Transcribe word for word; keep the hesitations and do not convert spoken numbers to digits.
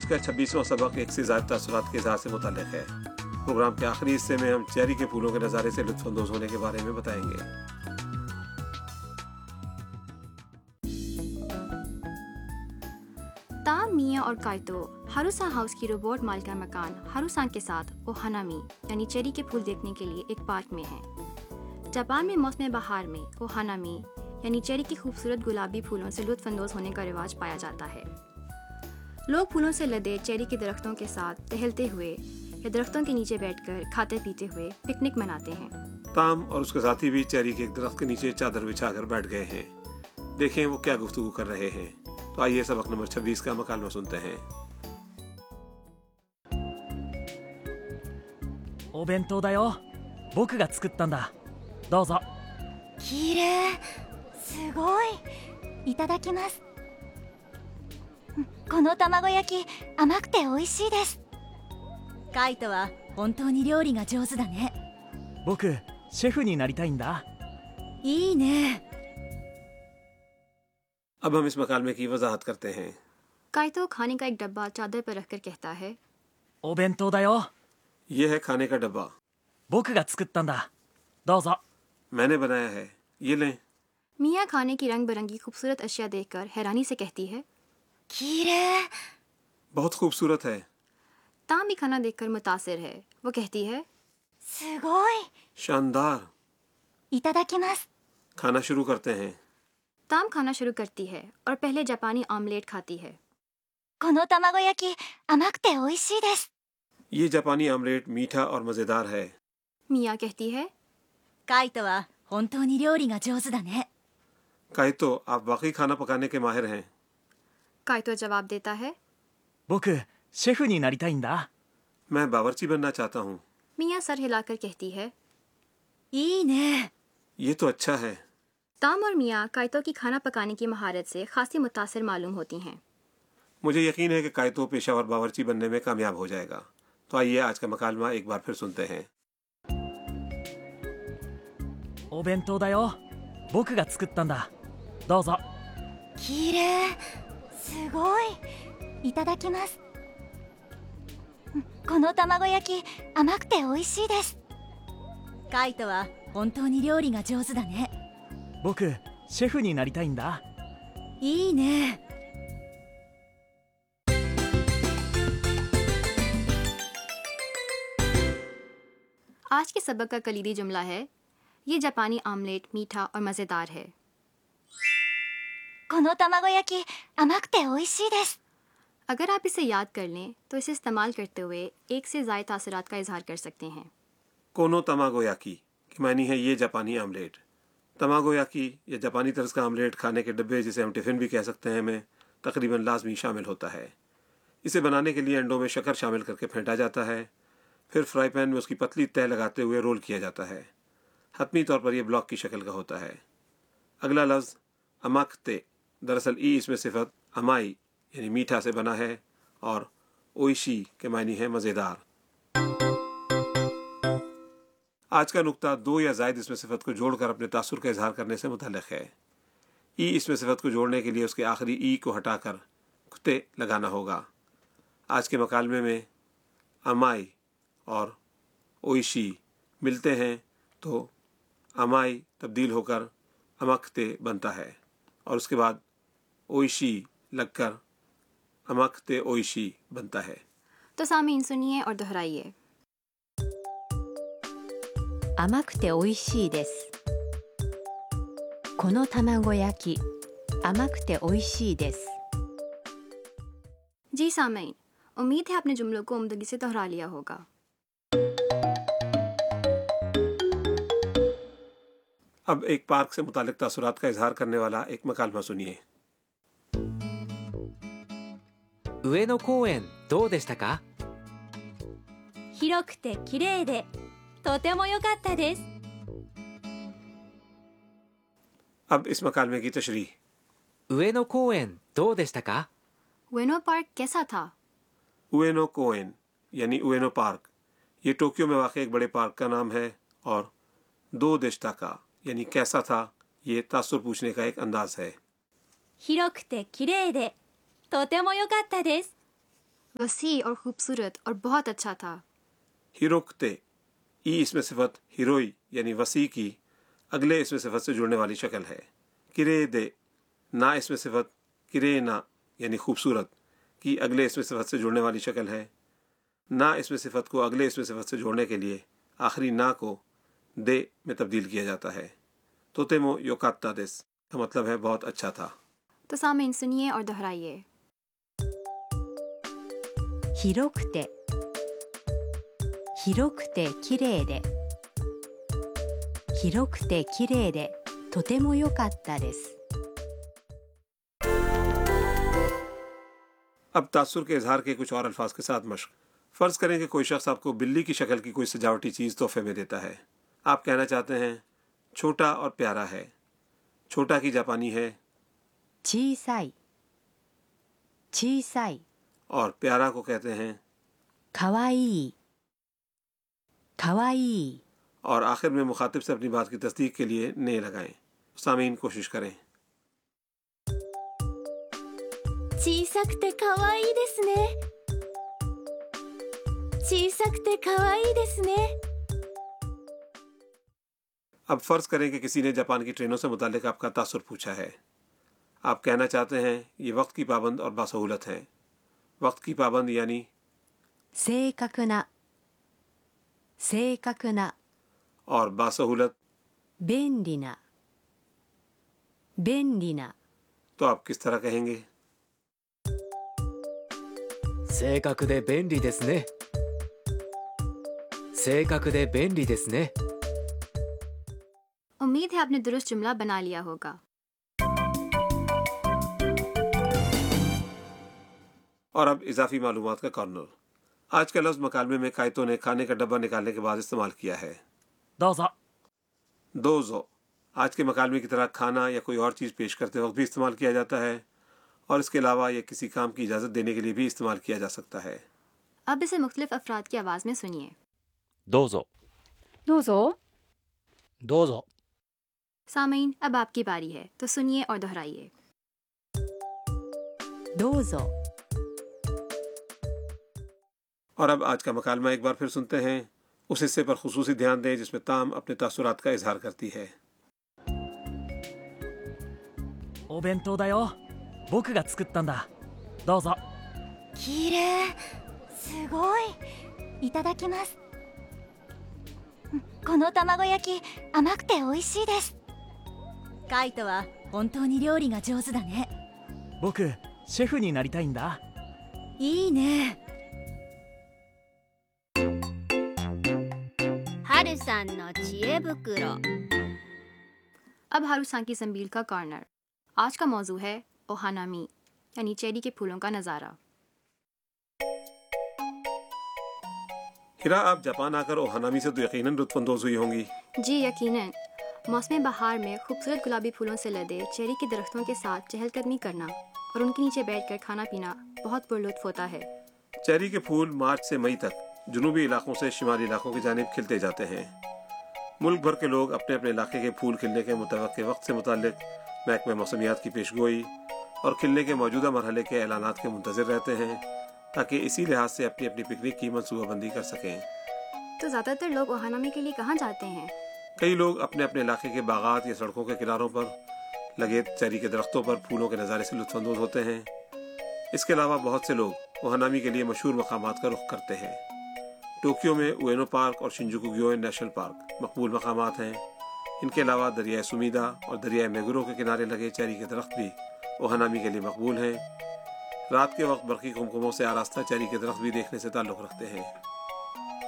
का छब्बीसवां सबक एक से ज़्यादा तासुरात के इज़हार से मुताल्लिक़ है। प्रोग्राम के आखिरी हिस्से में हम चेरी के फूलों के नज़ारे से लुत्फ़अंदोज़ होने के बारे में बताएंगे। ताम, मिया और काइतो हारुसा हाउस की रोबोट मालिका मकान हारुसान के साथ ओहानामी यानी चेरी के फूल देखने के लिए एक पार्क में हैं। जापान में मौसम बहार में ओहानामी यानी चेरी की खूबसूरत गुलाबी फूलों से लुत्फ़अंदोज़ होने का रिवाज पाया जाता है। लोग फूलों से लदे चेरी के दरख्तों के साथ टहलते हुए या दरख्तों के नीचे बैठकर खाते पीते हुए पिकनिक मनाते हैं। ताम और उसके साथी भी चेरी के एक दरख्त के नीचे चादर बिछाकर बैठ गए हैं। देखें वो क्या गुफ्तगू कर रहे हैं। तो आइए सबक नंबर छब्बीस का मकालमा सुनते हैं। お弁当だよ。僕が作ったんだ。どうぞ。 きれい、すごい。いただきます。この卵焼き甘くて美味しいです。カイトは本当に料理が上手だね。 僕シェフになりたいんだ。 いいね。 अब हम इस मकालमे की वजाहत करते हैं। काइतो खाने का एक डब्बा चादर पर रखकर कहता है, お弁当だよ。 ये है खाने का डब्बा। 僕が作ったんだ。どうぞ。 मैंने बनाया है, ये लें। मिया खाने की रंग बिरंगी खूबसूरत अशिया देखकर हैरानी से कहती है, きれい。 बहुत खूबसूरत है। ताम भी खाना देखकर मुतासिर है। वो कहती है, すごい。 शानदार। いただきます。 खाना शुरू करते हैं। ताम खाना शुरू करती है और पहले जापानी ऑमलेट खाती है। この卵焼き甘くて美味しいです。 ये जापानी आमलेट मीठा और मज़ेदार है। मिया कहती है, カイトは本当に料理が上手だね。 काइतो आप वाकई खाना पकाने के माहिर हैं। काइतो जवाब देता है, 僕シェフになりたいんだ。 मैं बावर्ची बनना चाहता हूँ। मिया सर हिलाकर कहती है, いいね。 ये तो अच्छा है। ताम और मिया काइतो की खाना पकाने की महारत से खासी मुतासिर मालूम होती हैं। मुझे यकीन है कि काइतो पेशावर बावर्ची बनने में कामयाब हो जाएगा। तो आइए आज का मकालमा एक बार फिर सुनते हैं। お弁当だよ。僕が作ったんだ。どうぞ。 きれい。すごい。いただきます。この卵焼き甘くて美味しいです。カイトは本当に料理が上手だね。 僕シェフになりたいんだ。 いいね。 आज के सबक का कलीदी जुमला है, ये जापानी ऑमलेट मीठा और मज़ेदार है। この卵焼き甘くて美味しいです。 अगर आप इसे याद कर लें तो इसे इस्तेमाल करते हुए एक से ज़ायद तासुरात का इजहार कर सकते हैं। कोनो तमागोयाकी की मानी है ये जापानी आमलेट। तमागोयाकी या जापानी तर्ज का आमलेट खाने के डब्बे जिसे हम टिफ़िन भी कह सकते हैं में तकरीबन लाजमी शामिल होता है। इसे बनाने के लिए अंडों में शक्कर शामिल करके फेंटा जाता है, फिर फ्राई पैन में उसकी पतली तह लगाते हुए रोल किया जाता है। हतमी तौर पर यह ब्लॉक की शक्ल का होता है। अगला लफ्ज़ अमाकते, दरअसल ई इसमें सिफत अमाई यानी मीठा से बना है और ओइशी के मायने है मज़ेदार। आज का नुक्ता दो या ज़ायद इसमें सिफत को जोड़कर अपने तासुर का इजहार करने से मुतल्लिक़ है। ई इसमें सिफत को जोड़ने के लिए उसके आखिरी ई को हटाकर कुत्ते लगाना होगा। आज के मकालमे में अमाई और ओइशी मिलते हैं तो अमाई तब्दील होकर अमकते बनता है और उसके बाद ओइशी लगकर अमकते ओइशी बनता है। तो सामीन सुनिए और दोहराइए। 甘くて美味しいです。この卵焼き甘くて美味しいです。 जी सामीन, उम्मीद है आपने जुमलों को उम्दगी से दोहरा लिया होगा। अब एक पार्क से मुतालिक तासुरात का इजहार करने वाला एक मकालमा सुनिए। 上野公園どうでしたか？ 広くて綺麗でとても良かったです。 अब इस मकालमे की तशरीह। 上野公園どうでしたか？ वेनो पार्क कैसा था? उएनो कोएन यानी उएनो पार्क, ये टोक्यो में वाक़ एक बड़े पार्क का नाम है और दो देशता का यानी कैसा था ये तासुर पूछने का एक अंदाज है। 広くて綺麗でとても良かったです。 वसी और खूबसूरत और बहुत अच्छा था। हिरोकते, ई इसमें सिफत हिरोई यानी वसी की अगले इसमें सिफत से जुड़ने वाली शक्ल है। किरे दे, ना इसमें सिफत किरे ना यानी खूबसूरत की अगले इसमें सिफत से जुड़ने वाली शक्ल है। ना इसमें सिफत को अगले इसमें सिफत से जोड़ने के लिए आखिरी ना को दे में तब्दील किया जाता है। तोतेमो योकात्ता देस का मतलब है बहुत अच्छा था। तो सामीन सुनिए और दोहराइए। 広くて広くて綺麗で広くて綺麗でとても良かったです。 अब तासुर के इजहार के कुछ और अल्फाज के साथ मश्क। फ़र्ज़ करें कि कोई शख्स आपको बिल्ली की शक्ल की कोई सजावटी चीज़ तोहफे में देता है। आप कहना चाहते हैं छोटा और प्यारा है। छोटा की जापानी है 小さい小さい और प्यारा को कहते हैं かわいいかわいい और आखिर में मुखातिब से अपनी बात की तस्दीक के लिए ने लगाएं। सामीन कोशिश करें। 小さくて可愛いですね小さくて可愛いですね अब फ़र्ज़ करें कि किसी ने जापान की ट्रेनों से मुतालिक आपका तासुर पूछा है। आप कहना चाहते हैं ये वक्त की पाबंद और बासहूलत हैं। वक्त की पाबंद यानी 正確な正確な और बासहूलत 便利な便利な तो आप किस तरह कहेंगे? 正確で便利ですね。正確で便利ですね。 उम्मीद है आपने दुरुस्त जुमला बना लिया होगा। और अब इजाफी मालूमात का कॉर्नर। आज का लफ्ज़ मकालमे में कायतों ने खाने का डब्बा निकालने के बाद इस्तेमाल किया है। どうぞ。 दोज़ो आज के मकालमे की तरह खाना या कोई और चीज़ पेश करते वक्त भी इस्तेमाल किया जाता है और इसके अलावा यह किसी काम की इजाज़त देने के लिए भी इस्तेमाल किया जा सकता है। अब इसे मुख्तलिफ अफराद की आवाज़ में सुनिए। どうぞ。 どうぞ。 どうぞ。 सामीन अब आपकी बारी है, तो सुनिए और दोहराइए। どうぞ और अब आज का मकालमा एक बार फिर सुनते हैं। उस हिस्से पर खुसूसी ध्यान दें जिसमें ताम अपने तासुरात का इजहार करती है। お弁当だよ。僕が作ったんだ。どうぞ。 綺麗すごいいただきますうんこの卵焼き甘くて美味しいですカイトは本当に料理が上手だね僕シェフになりたいんだ。 いいねはるさんの知恵袋 अब हारूसान की जंबील का कॉर्नर। आज का मौजू है ओहानामी यानी चेरी के फूलों का नज़ारा। हिरा, आप जापान आकर ओहानामी से तो यकीनन लुत्फ़अंदोज़ हुई होंगी। जी यकीनन। मौसम बहार में खूबसूरत गुलाबी फूलों से लदे चेरी के दरख्तों के साथ चहलकदमी करना और उनके नीचे बैठकर खाना पीना बहुत पुरलुत्फ़ होता है। चेरी के फूल मार्च से मई तक जुनूबी इलाकों से शिमाली इलाकों की जानिब खिलते जाते हैं। मुल्क भर के लोग अपने अपने इलाके के फूल खिलने के मुतवक्के वक्त से मुताल्लिक महकमे मौसमियात की पेशगोई और खिलने के मौजूदा मरहले के ऐलानात के मुंतज़िर रहते हैं ताकि इसी लिहाज से अपनी अपनी पिकनिक की मनसूबाबंदी कर सकें। तो ज़्यादातर लोग ओहानामी के लिए कहाँ जाते हैं? कई लोग अपने अपने इलाके के बागात या सड़कों के किनारों पर लगे चेरी के दरख्तों पर फूलों के नज़ारे से लुत्फ़अंदोज़ होते हैं। इसके अलावा बहुत से लोग ओहानामी के लिए मशहूर मकामात का रुख करते हैं। टोक्यो में उएनो पार्क और शिंजुकु ग्योएन नेशनल पार्क मकबूल मकामात हैं। इनके अलावा दरियाए सुमीदा और दरियाए मेगुरो के किनारे लगे चेरी के दरख्त भी ओहानामी के लिए मकबूल हैं। रात के वक्त बरकी कुमकुमों से आरास्ता चेरी के दरख्त भी देखने से ताल्लुक़ रखते हैं।